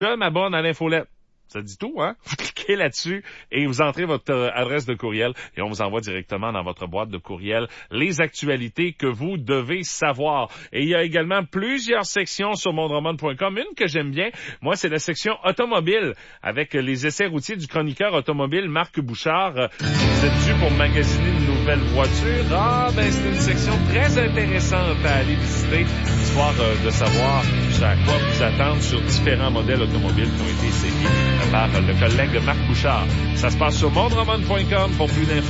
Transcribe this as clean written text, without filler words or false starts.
Je m'abonne à l'infolette. Ça dit tout, hein? Vous cliquez là-dessus et vous entrez votre adresse de courriel et on vous envoie directement dans votre boîte de courriel les actualités que vous devez savoir. Et il y a également plusieurs sections sur mondroman.com. Une que j'aime bien, moi, c'est la section automobile avec les essais routiers du chroniqueur automobile Marc Bouchard. Vous êtes dû pour magasiner une nouvelle voiture? C'est une section très intéressante à aller visiter, histoire de savoir à quoi vous attendre sur différents modèles automobiles qui ont été essayés par le collègue Marc Bouchard. Ça se passe sur mondroman.com pour plus d'infos.